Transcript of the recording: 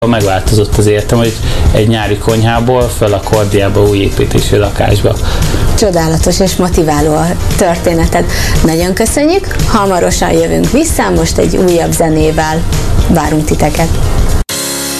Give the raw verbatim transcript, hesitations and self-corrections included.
Megváltozott az életem, hogy egy nyári konyhából föl a Kordiába, új építésű lakásba. Csodálatos és motiváló a történeted. Nagyon köszönjük, hamarosan jövünk vissza, most egy újabb zenével várunk titeket.